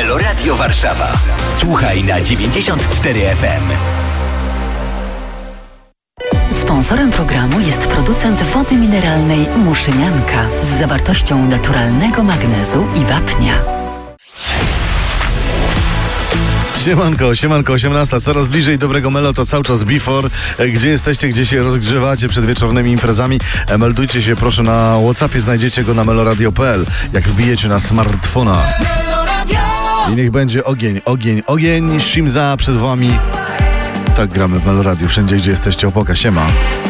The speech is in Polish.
Meloradio Warszawa. Słuchaj na 94 FM. Sponsorem programu jest producent wody mineralnej Muszynianka z zawartością naturalnego magnezu i wapnia. Siemanko, 18. Coraz bliżej dobrego Melo, to cały czas Before. Gdzie jesteście, gdzie się rozgrzewacie przed wieczornymi imprezami? Meldujcie się proszę na WhatsAppie, znajdziecie go na meloradio.pl. Jak wbijecie na smartfona. I niech będzie ogień. Shimza przed wami. Tak gramy w Meloradiu, wszędzie gdzie jesteście. Opoka, siema.